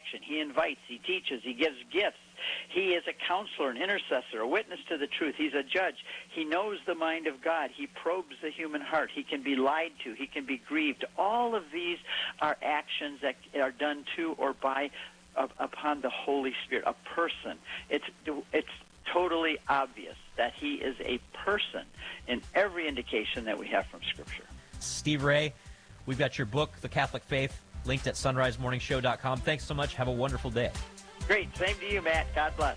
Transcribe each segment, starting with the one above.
action. He invites, he teaches, he gives gifts. He is a counselor, an intercessor, a witness to the truth. He's a judge. He knows the mind of God. He probes the human heart. He can be lied to. He can be grieved. All of these are actions that are done to or by upon the Holy Spirit, a person. It's totally obvious that he is a person in every indication that we have from Scripture. Steve Ray, we've got your book, The Catholic Faith, linked at sunrisemorningshow.com. Thanks so much. Have a wonderful day. Great. Same to you, Matt. God bless.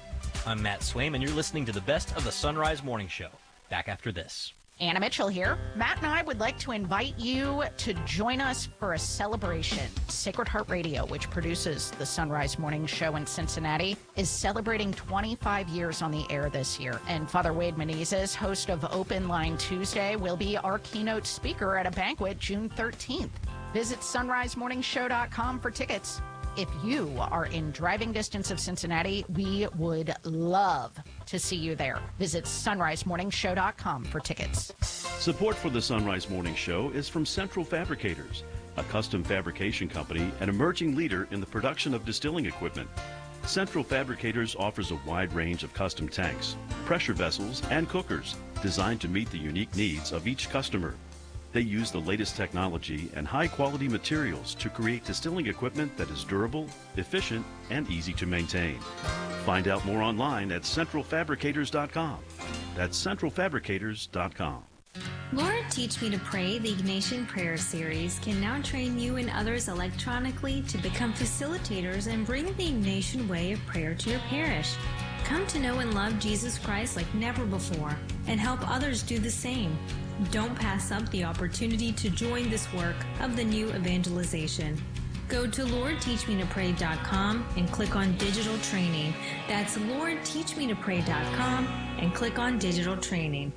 I'm Matt Swaim, and you're listening to the best of the Sunrise Morning Show. Back after this. Anna Mitchell here. Matt and I would like to invite you to join us for a celebration. Sacred Heart Radio, which produces the Sunrise Morning Show in Cincinnati, is celebrating 25 years on the air this year. And Father Wade Menezes, host of Open Line Tuesday, will be our keynote speaker at a banquet June 13th. Visit sunrisemorningshow.com for tickets. If you are in driving distance of Cincinnati, we would love to see you there. Visit sunrisemorningshow.com for tickets. Support for the Sunrise Morning Show is from Central Fabricators, a custom fabrication company and emerging leader in the production of distilling equipment. Central Fabricators offers a wide range of custom tanks, pressure vessels, and cookers designed to meet the unique needs of each customer. They use the latest technology and high-quality materials to create distilling equipment that is durable, efficient, and easy to maintain. Find out more online at centralfabricators.com. That's centralfabricators.com. Lord Teach Me to Pray, the Ignatian Prayer Series, can now train you and others electronically to become facilitators and bring the Ignatian way of prayer to your parish. Come to know and love Jesus Christ like never before and help others do the same. Don't pass up the opportunity to join this work of the new evangelization. Go to LordTeachMeToPray.com and click on Digital Training. That's LordTeachMeToPray.com and click on Digital Training.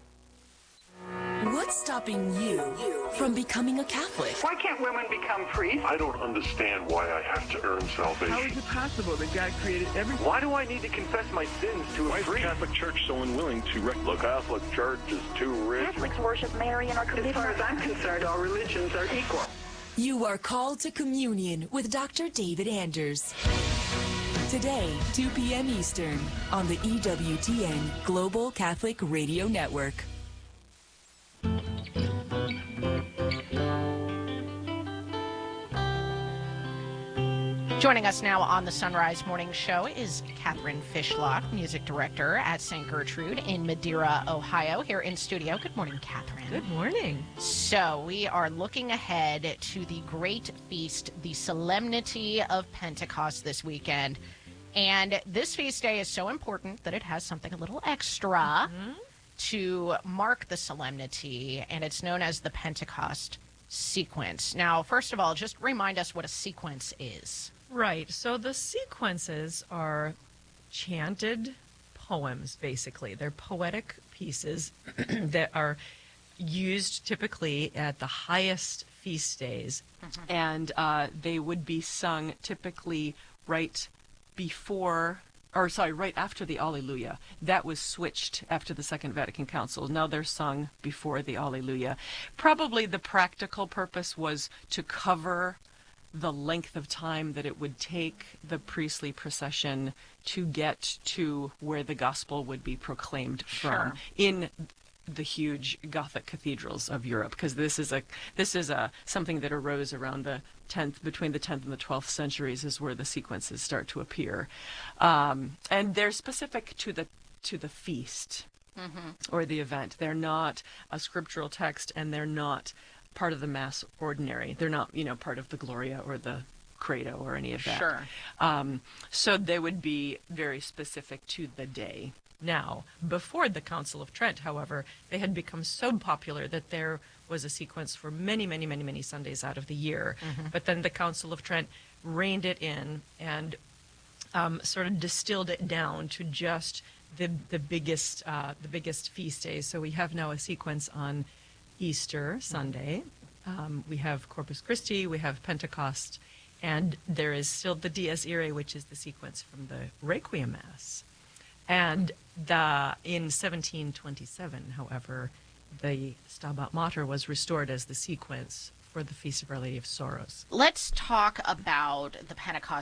What's stopping you from becoming a Catholic? Why can't women become priests? I don't understand why I have to earn salvation. How is it possible that God created everything? Why do I need to confess my sins to a priest? Why is the Catholic Church so unwilling to The Catholic Church is too rich. Catholics worship Mary and are committed. As far as I'm concerned, all religions are equal. You are called to communion with Dr. David Anders. Today, 2 p.m. Eastern, on the EWTN Global Catholic Radio Network. Joining us now on the Sunrise Morning Show is Catherine Fishlock, music director at St. Gertrude in Madeira, Ohio, here in studio. Good morning, Catherine. Good morning. So we are looking ahead to the great feast, the Solemnity of Pentecost this weekend. And this feast day is so important that it has something a little extra to mark the solemnity, and it's known as the Pentecost sequence. Now, first of all, just remind us what a sequence is. Right. So the sequences are chanted poems, basically. They're poetic pieces that are used typically at the highest feast days. And they would be sung typically right after the Alleluia. That was switched after the Second Vatican Council. Now they're sung before the Alleluia. Probably the practical purpose was to cover the length of time that it would take the priestly procession to get to where the gospel would be proclaimed from in the huge Gothic cathedrals of Europe, because this is something that arose around between the 10th and the 12th centuries is where the sequences start to appear, and they're specific to the feast or the event. They're not a scriptural text, and they're not part of the Mass Ordinary. They're not, part of the Gloria or the Credo or any of that. So they would be very specific to the day. Now, before the Council of Trent, however, they had become so popular that there was a sequence for many, many, many, many Sundays out of the year. But then the Council of Trent reined it in and sort of distilled it down to just the biggest feast days. So we have now a sequence on Easter Sunday. We have Corpus Christi, we have Pentecost, and there is still the Dies Irae, which is the sequence from the Requiem Mass. And in 1727, however, the Stabat Mater was restored as the sequence for the Feast of Our Lady of Sorrows. Let's talk about the Pentecost